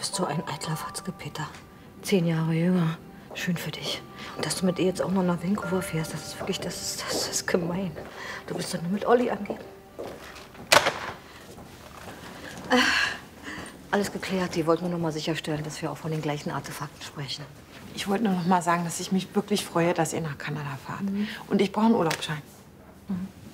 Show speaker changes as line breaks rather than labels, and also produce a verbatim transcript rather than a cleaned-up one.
bist so ein eitler Fatzke, Peter. Zehn Jahre jünger. Schön für dich. Und dass du mit ihr jetzt auch noch nach Vancouver fährst, das ist wirklich, das ist, das ist gemein. Du bist doch nur mit Olli angeben. Äh, alles geklärt. Die wollten nur noch mal sicherstellen, dass wir auch von den gleichen Artefakten sprechen.
Ich wollte nur noch mal sagen, dass ich mich wirklich freue, dass ihr nach Kanada fahrt. Mhm. Und ich brauche einen Urlaubsschein.
Mhm.